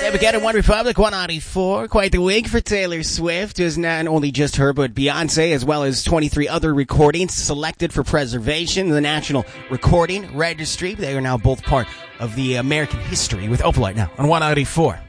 There we get it, One Republic, 194. Quite the week for Taylor Swift, who is not only just her, but Beyonce, as well as 23 other recordings selected for preservation in the National Recording Registry. They are now both part of the American history with Opalite now on 194.